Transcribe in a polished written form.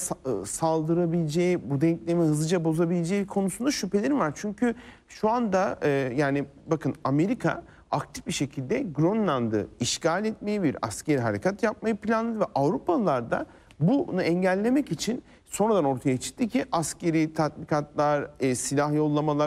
saldırabileceği, bu denklemi hızlıca bozabileceği konusunda şüphelerim var. Çünkü şu anda yani bakın, Amerika aktif bir şekilde Grönland'ı işgal etmeyi, bir askeri harekat yapmayı planladı ve Avrupalılar da bunu engellemek için sonradan ortaya çıktı ki askeri tatbikatlar, silah yollamalar,